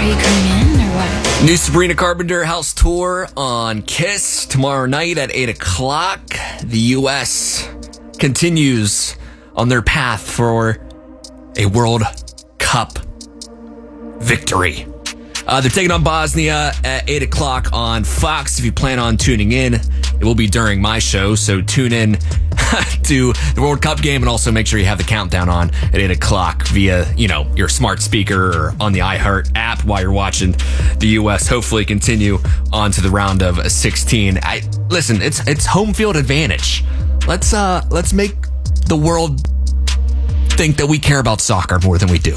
Are you coming in or what? New Sabrina Carpenter house tour on KISS tomorrow night at 8 o'clock. The U.S. continues on their path for a World Cup victory. They're taking on Bosnia at 8 o'clock on Fox. If you plan on tuning in, it will be during my show, so tune in to the World Cup game and also make sure you have the countdown on at 8 o'clock via, your smart speaker or on the iHeart app while you're watching the U.S. hopefully continue on to the round of 16. Listen, it's home field advantage. Let's make the world think that we care about soccer more than we do.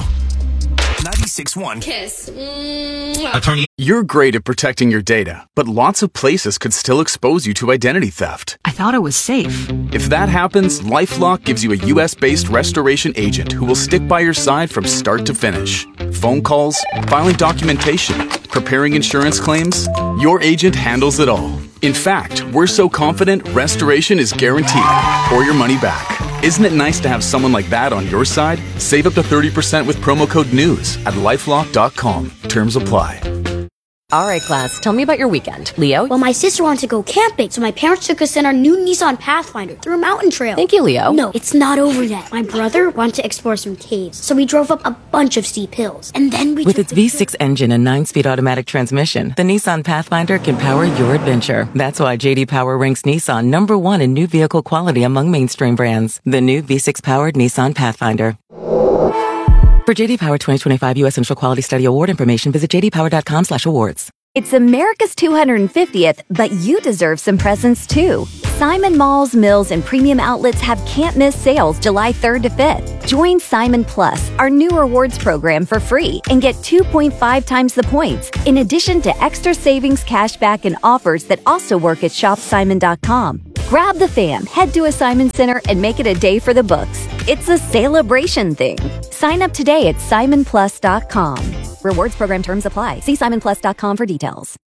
96.1 KISS. You're great at protecting your data, but lots of places could still expose you to identity theft. I thought it was safe. If that happens, LifeLock gives you a US-based restoration agent who will stick by your side from start to finish. Phone calls, filing documentation, preparing insurance claims, your agent handles it all. In fact, we're so confident restoration is guaranteed or your money back. Isn't it nice to have someone like that on your side? Save up to 30% with promo code NEWS at lifelock.com. Terms apply. All right, class, tell me about your weekend. Leo? Well, my sister wanted to go camping, so my parents took us in our new Nissan Pathfinder through a mountain trail. Thank you, Leo. No, it's not over yet. My brother wanted to explore some caves, so we drove up a bunch of steep hills. And then we With its V6 engine and 9-speed automatic transmission, the Nissan Pathfinder can power your adventure. That's why J.D. Power ranks Nissan #1 in new vehicle quality among mainstream brands. The new V6-powered Nissan Pathfinder. For J.D. Power 2025 U.S. Initial Quality Study Award information, visit jdpower.com/awards. It's America's 250th, but you deserve some presents too. Simon Malls, Mills, and Premium Outlets have can't-miss sales July 3rd to 5th. Join Simon Plus, our new rewards program, for free and get 2.5 times the points, in addition to extra savings, cashback, and offers that also work at shopsimon.com. Grab the fam, head to a Simon Center, and make it a day for the books. It's a celebration thing. Sign up today at simonplus.com. Rewards program terms apply. See simonplus.com for details.